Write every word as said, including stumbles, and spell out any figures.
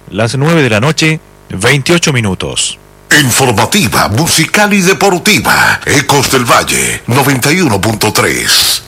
Las nueve de la noche, veintiocho minutos. Informativa, musical y deportiva. Ecos del Valle, noventa y uno punto tres.